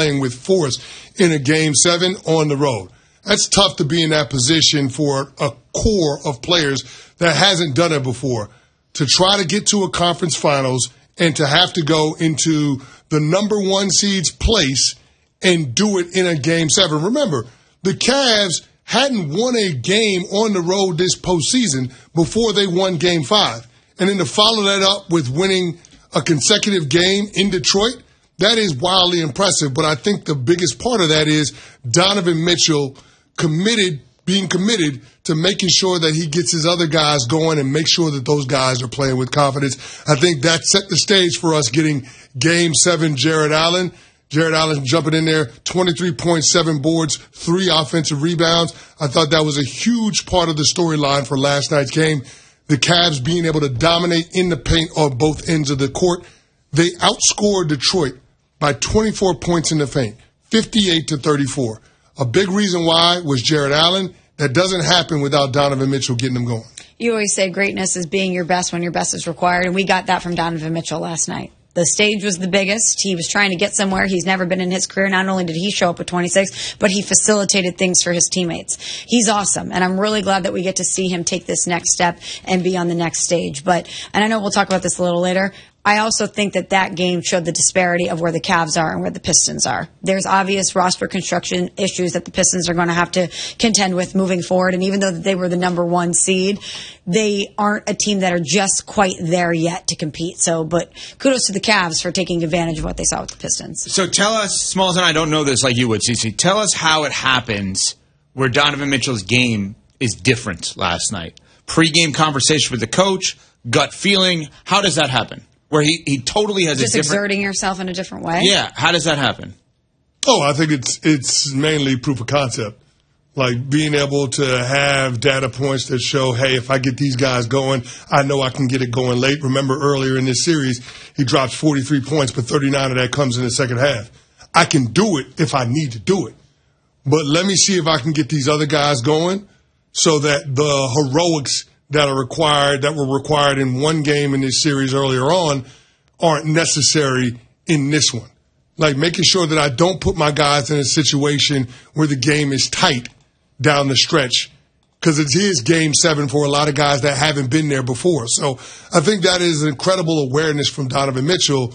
playing with force in a Game 7 on the road. That's tough to be in that position for a core of players that hasn't done it before. To try to get to a conference finals and to have to go into the number 1 seed's place and do it in a Game 7. Remember, the Cavs hadn't won a game on the road this postseason before they won Game 5. And then to follow that up with winning a consecutive game in Detroit, that is wildly impressive. But I think the biggest part of that is Donovan Mitchell being committed to making sure that he gets his other guys going and make sure that those guys are playing with confidence. I think that set the stage for us getting Game 7 Jared Allen. Jared Allen jumping in there, 23.7 boards, 3 offensive rebounds. I thought that was a huge part of the storyline for last night's game. The Cavs being able to dominate in the paint on both ends of the court. They outscored Detroit by 24 points in the paint, 58-34. A big reason why was Jared Allen. That doesn't happen without Donovan Mitchell getting them going. You always say greatness is being your best when your best is required, and we got that from Donovan Mitchell last night. The stage was the biggest. He was trying to get somewhere he's never been in his career. Not only did he show up with 26, but he facilitated things for his teammates. He's awesome, and I'm really glad that we get to see him take this next step and be on the next stage. And I know we'll talk about this a little later, I also think that game showed the disparity of where the Cavs are and where the Pistons are. There's obvious roster construction issues that the Pistons are going to have to contend with moving forward. And even though they were the number 1 seed, they aren't a team that are just quite there yet to compete. But kudos to the Cavs for taking advantage of what they saw with the Pistons. So tell us, Smalls, and I don't know this like you would, CeCe. Tell us how it happens where Donovan Mitchell's game is different last night. Pre-game conversation with the coach, gut feeling. How does that happen? Where he totally has just a different... exerting yourself in a different way? Yeah. How does that happen? Oh, I think it's mainly proof of concept. Like being able to have data points that show, hey, if I get these guys going, I know I can get it going late. Remember earlier in this series, he drops 43 points, but 39 of that comes in the second half. I can do it if I need to do it. But let me see if I can get these other guys going so that the heroics that were required in one game in this series earlier on aren't necessary in this one. Like making sure that I don't put my guys in a situation where the game is tight down the stretch, because it is Game 7 for a lot of guys that haven't been there before. So I think that is an incredible awareness from Donovan Mitchell,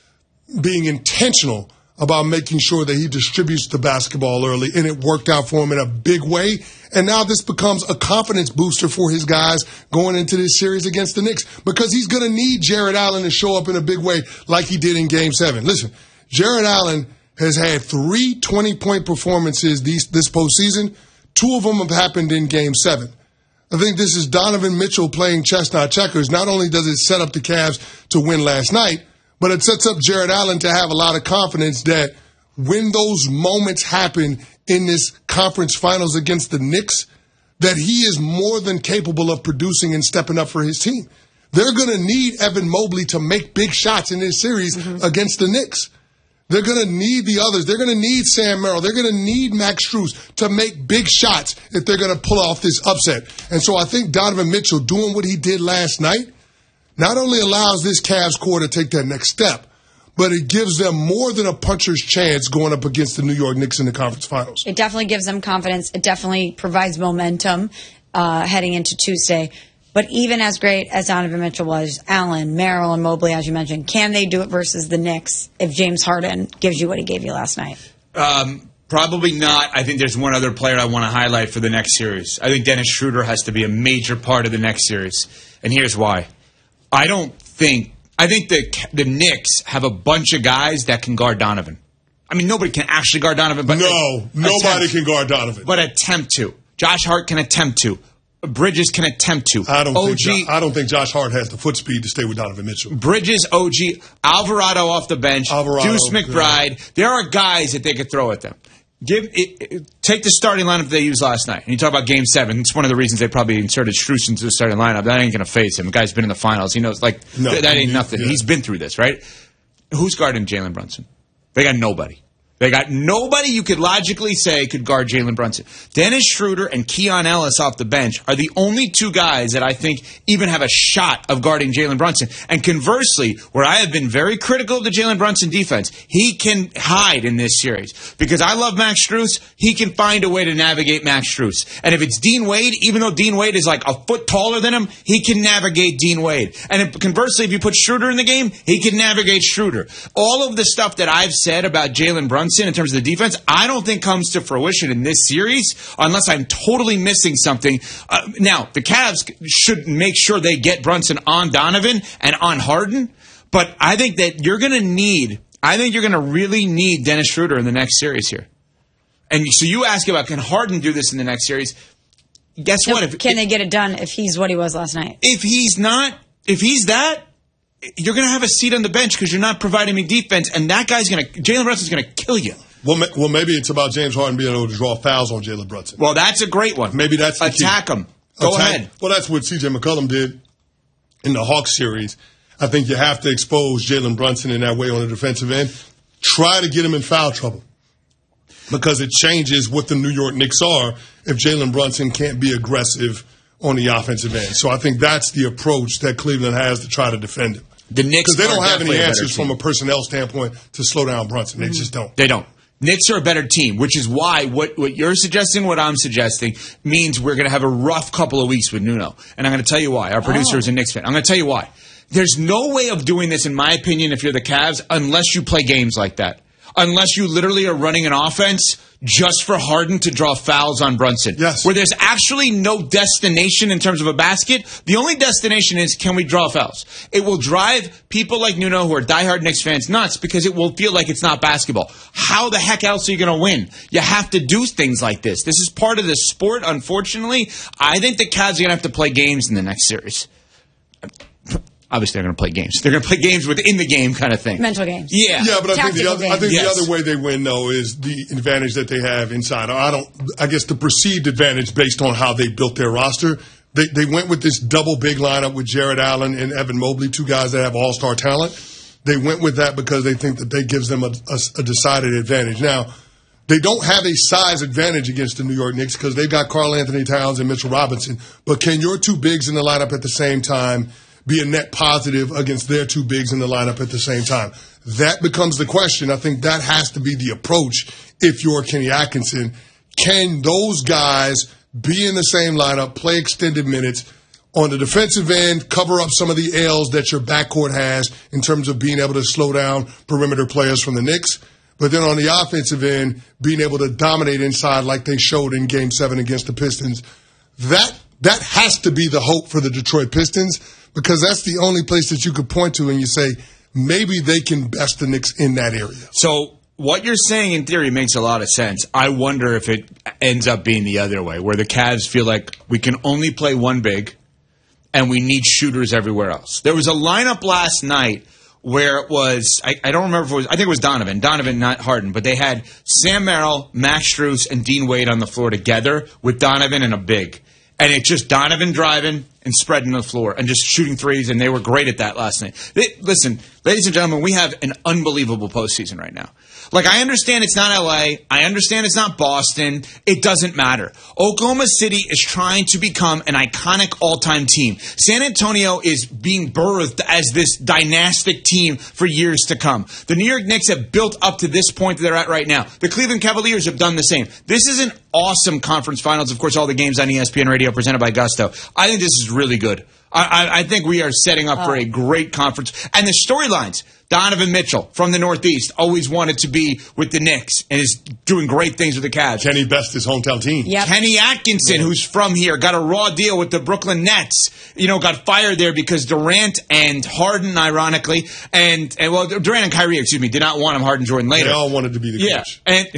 being intentional about making sure that he distributes the basketball early, and it worked out for him in a big way. And now this becomes a confidence booster for his guys going into this series against the Knicks, because he's going to need Jared Allen to show up in a big way like he did in Game 7. Listen, Jared Allen has had 3 20-point performances this postseason. 2 of them have happened in Game 7. I think this is Donovan Mitchell playing chess, not checkers. Not only does it set up the Cavs to win last night, but it sets up Jared Allen to have a lot of confidence that when those moments happen in this conference finals against the Knicks, that he is more than capable of producing and stepping up for his team. They're going to need Evan Mobley to make big shots in this series against the Knicks. They're going to need the others. They're going to need Sam Merrill. They're going to need Max Strus to make big shots if they're going to pull off this upset. And so I think Donovan Mitchell doing what he did last night not only allows this Cavs core to take that next step, but it gives them more than a puncher's chance going up against the New York Knicks in the conference finals. It definitely gives them confidence. It definitely provides momentum heading into Tuesday. But even as great as Donovan Mitchell was, Allen, Merrill, and Mobley, as you mentioned, can they do it versus the Knicks if James Harden gives you what he gave you last night? Probably not. I think there's one other player I want to highlight for the next series. I think Dennis Schroeder has to be a major part of the next series. And here's why. I think the Knicks have a bunch of guys that can guard Donovan. I mean, nobody can actually guard Donovan. But nobody can guard Donovan. But attempt to. Josh Hart can attempt to. Bridges can attempt to. I don't think Josh Hart has the foot speed to stay with Donovan Mitchell. Bridges, OG, Alvarado off the bench, Deuce McBride. Yeah. There are guys that they could throw at them. Take the starting lineup they used last night. And you talk about Game 7. It's one of the reasons they probably inserted Strus into the starting lineup. That ain't going to phase him. The guy's been in the finals. He knows, that ain't nothing. Yeah. He's been through this, right? Who's guarding Jalen Brunson? They got nobody. They got nobody you could logically say could guard Jalen Brunson. Dennis Schroeder and Keon Ellis off the bench are the only two guys that I think even have a shot of guarding Jalen Brunson. And conversely, where I have been very critical of the Jalen Brunson defense, he can hide in this series. Because I love Max Strus, he can find a way to navigate Max Strus. And if it's Dean Wade, even though Dean Wade is like a foot taller than him, he can navigate Dean Wade. And conversely, if you put Schroeder in the game, he can navigate Schroeder. All of the stuff that I've said about Jalen Brunson in terms of the defense, I don't think comes to fruition in this series unless I'm totally missing something. Now, the Cavs should make sure they get Brunson on Donovan and on Harden, but I think that you're going to really need Dennis Schroeder in the next series here. And so you ask about, can Harden do this in the next series? Guess what? Can they get it done if he's what he was last night? If he's that, you're going to have a seat on the bench because you're not providing me defense, and that guy's Jalen Brunson's going to kill you. Well, maybe it's about James Harden being able to draw fouls on Jalen Brunson. Well, that's a great one. Maybe that's the attack him. Go ahead. Well, that's what C.J. McCollum did in the Hawks series. I think you have to expose Jalen Brunson in that way on the defensive end. Try to get him in foul trouble because it changes what the New York Knicks are if Jalen Brunson can't be aggressive on the offensive end. So I think that's the approach that Cleveland has to try to defend him. The Knicks, because they don't have any answers from a personnel standpoint to slow down Brunson. They just don't. They don't. Knicks are a better team, which is why what you're suggesting, what I'm suggesting, means we're going to have a rough couple of weeks with Nuno. And I'm going to tell you why. Our producer is a Knicks fan. I'm going to tell you why. There's no way of doing this, in my opinion, if you're the Cavs, unless you play games like that. Unless you literally are running an offense just for Harden to draw fouls on Brunson. Yes. Where there's actually no destination in terms of a basket. The only destination is, can we draw fouls? It will drive people like Nuno, who are diehard Knicks fans, nuts because it will feel like it's not basketball. How the heck else are you going to win? You have to do things like this. This is part of the sport, unfortunately. I think the Cavs are going to have to play games in the next series. Obviously, they're going to play games. They're going to play games within the game kind of thing. Mental games. Yeah. Yeah, but I think the Yes. other way they win, though, is the advantage that they have inside. I guess the perceived advantage based on how they built their roster. They went with this double big lineup with Jared Allen and Evan Mobley, two guys that have all-star talent. They went with that because they think that gives them a decided advantage. Now, they don't have a size advantage against the New York Knicks because they've got Karl Anthony Towns and Mitchell Robinson. But can your two bigs in the lineup at the same time be a net positive against their two bigs in the lineup at the same time? That becomes the question. I think that has to be the approach if you're Kenny Atkinson. Can those guys be in the same lineup, play extended minutes, on the defensive end, cover up some of the L's that your backcourt has in terms of being able to slow down perimeter players from the Knicks, but then on the offensive end, being able to dominate inside like they showed in Game 7 against the Pistons? That has to be the hope for the Detroit Pistons, because that's the only place that you could point to and you say, maybe they can best the Knicks in that area. So what you're saying in theory makes a lot of sense. I wonder if it ends up being the other way, where the Cavs feel like we can only play one big and we need shooters everywhere else. There was a lineup last night where it was, I don't remember if it was, I think it was Donovan, not Harden, but they had Sam Merrill, Max Strus, and Dean Wade on the floor together with Donovan and a big. And it's just Donovan driving and spreading the floor and just shooting threes, and they were great at that last night. Listen, ladies and gentlemen, we have an unbelievable postseason right now. Like, I understand it's not L.A. I understand it's not Boston. It doesn't matter. Oklahoma City is trying to become an iconic all-time team. San Antonio is being birthed as this dynastic team for years to come. The New York Knicks have built up to this point that they're at right now. The Cleveland Cavaliers have done the same. This is an awesome conference finals. Of course, all the games on ESPN Radio presented by Gusto. I think this is really good. I think we are setting up for a great conference. And the storylines, Donovan Mitchell from the Northeast always wanted to be with the Knicks and is doing great things with the Cavs. Kenny Best, his hometown team. Yep. Kenny Atkinson, who's from here, got a raw deal with the Brooklyn Nets. Got fired there because Durant and Harden, ironically, and Durant and Kyrie, did not want him. Harden, Jordan later. They all wanted to be the coach. And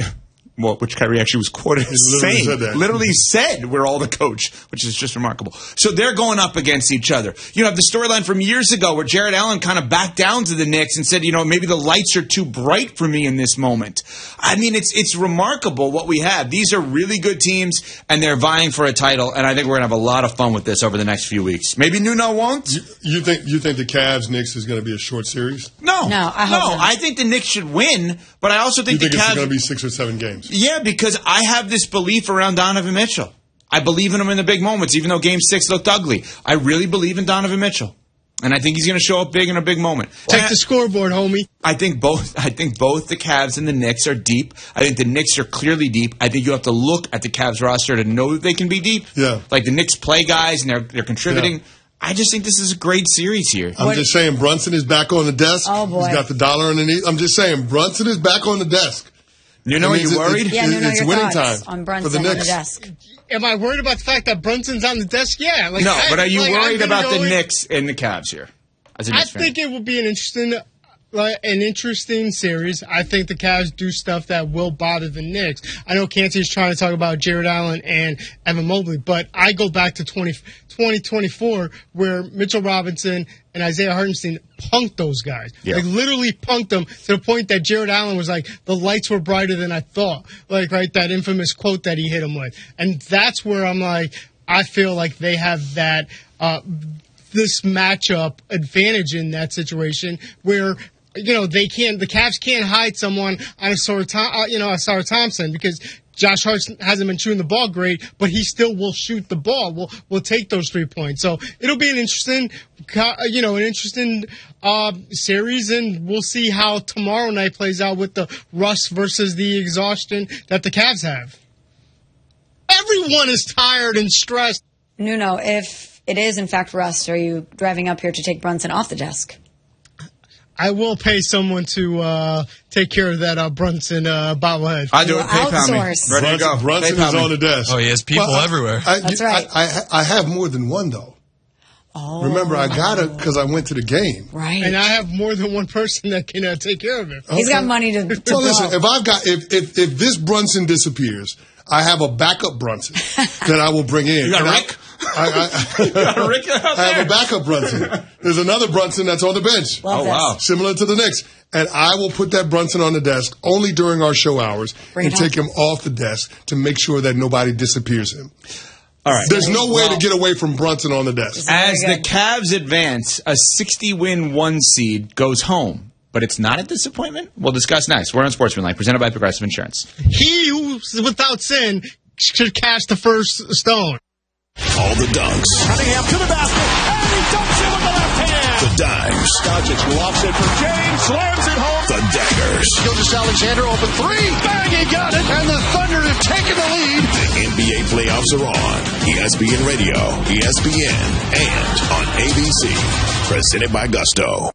which Kyrie actually was quoted as saying, literally said, we're all the coach, which is just remarkable. So they're going up against each other. You have the storyline from years ago where Jared Allen kind of backed down to the Knicks and said, maybe the lights are too bright for me in this moment. I mean, it's remarkable what we have. These are really good teams, and they're vying for a title, and I think we're going to have a lot of fun with this over the next few weeks. Maybe Nuno won't. You think the Cavs-Knicks is going to be a short series? No. I think the Knicks should win, but I also think the Cavs... it's going to be 6 or 7 games? Yeah, because I have this belief around Donovan Mitchell. I believe in him in the big moments, even though Game 6 looked ugly. I really believe in Donovan Mitchell. And I think he's going to show up big in a big moment. Check the scoreboard, homie. I think both the Cavs and the Knicks are deep. I think the Knicks are clearly deep. I think you have to look at the Cavs roster to know that they can be deep. Yeah. Like the Knicks play guys and they're contributing. Yeah. I just think this is a great series here. I'm just saying Brunson is back on the desk. Oh, boy. He's got the dollar underneath. I'm just saying Brunson is back on the desk. Are you worried? It's winning time on Brunson for the Knicks. on the desk. Am I worried about the fact that Brunson's on the desk? Yeah. But are you worried about the Knicks and the Cavs here? I think it will be an interesting series. I think the Cavs do stuff that will bother the Knicks. I know Canty is trying to talk about Jared Allen and Evan Mobley, but I go back to 2024 where Mitchell Robinson and Isaiah Hartenstein punked those guys. Yeah. Literally punked them to the point that Jared Allen was like, the lights were brighter than I thought. That infamous quote that he hit him with. And that's where I'm like, I feel like they have that this matchup advantage in that situation where the Cavs can't hide someone on a Sarah Thompson because Josh Hart hasn't been shooting the ball great, but he still will shoot the ball. We'll take those 3 points. So it'll be an interesting series, and we'll see how tomorrow night plays out with the rust versus the exhaustion that the Cavs have. Everyone is tired and stressed. Nuno, if it is in fact rust, are you driving up here to take Brunson off the desk? I will pay someone to take care of that Brunson bobblehead. I do it. PayPal me. Ready to go. Brunson is on the desk. Oh, he has people everywhere. That's right. I have more than one, though. Oh. Remember, I got it because I went to the game. Right. And I have more than one person that can take care of it. He's got money to Well, listen, if this Brunson disappears, I have a backup Brunson that I will bring in. You got Rick? You got a Rick out there? I have a backup Brunson. There's another Brunson that's on the bench. Wow. Similar to the Knicks. And I will put that Brunson on the desk only during our show hours and take him off the desk to make sure that nobody disappears him. All right. There's no way to get away from Brunson on the desk. As the Cavs advance, a 60-win 1 seed goes home. But it's not a disappointment? We'll discuss next. We're on Sportsmanlike, presented by Progressive Insurance. He who's without sin should cast the first stone. All the dunks. Cunningham to the basket, and he dunks it with the left hand. The dimes. Doncic lofts it for James, slams it home. The daggers. Gilgeous-Alexander open three. Bang, he got it, and the Thunder have taken the lead. The NBA playoffs are on. ESPN Radio, ESPN, and on ABC. Presented by Gusto.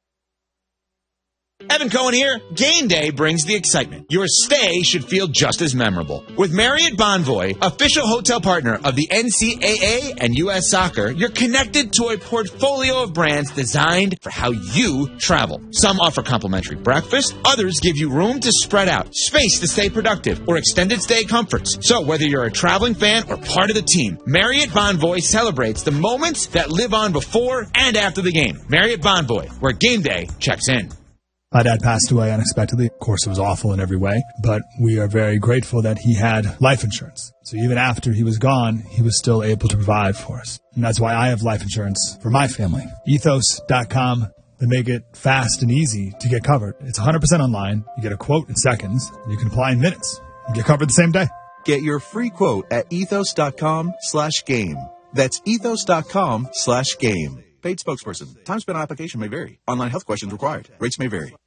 Evan Cohen here. Game day brings the excitement. Your stay should feel just as memorable. With Marriott Bonvoy, official hotel partner of the NCAA and U.S. Soccer, you're connected to a portfolio of brands designed for how you travel. Some offer complimentary breakfast. Others give you room to spread out, space to stay productive, or extended stay comforts. So whether you're a traveling fan or part of the team, Marriott Bonvoy celebrates the moments that live on before and after the game. Marriott Bonvoy, where game day checks in. My dad passed away unexpectedly. Of course, it was awful in every way, but we are very grateful that he had life insurance. So even after he was gone, he was still able to provide for us. And that's why I have life insurance for my family. Ethos.com. They make it fast and easy to get covered. It's 100% online. You get a quote in seconds. You can apply in minutes. You get covered the same day. Get your free quote at ethos.com/game. That's ethos.com/game. Paid spokesperson. Time spent on application may vary. Online health questions required. Rates may vary.